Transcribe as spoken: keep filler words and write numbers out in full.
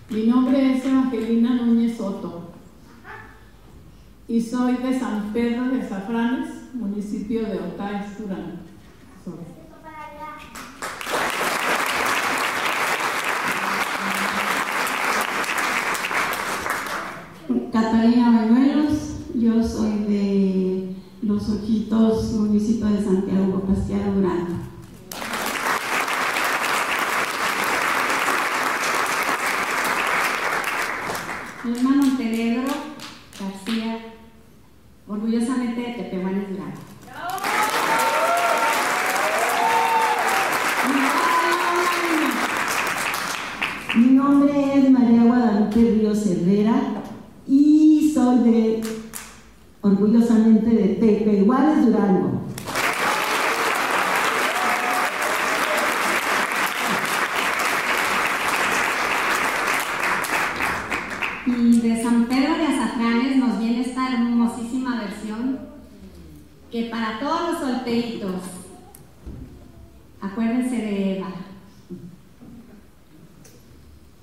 Mi nombre es Evangelina Núñez Soto y soy de San Pedro de Azafranes, municipio de Otaes, Durango. Catalina Bañuelos, yo soy de Los Ojitos, municipio de Santiago Pasquiaro, Durango. Alma Montenegro García, orgullosamente de Tepehuanes, Durango. Mi nombre es María Guadalupe Ríos Herrera y soy de, orgullosamente, de Tepehuanes, Durango. Y de San Pedro de Azafranes nos viene esta hermosísima versión que para todos los solteritos, acuérdense de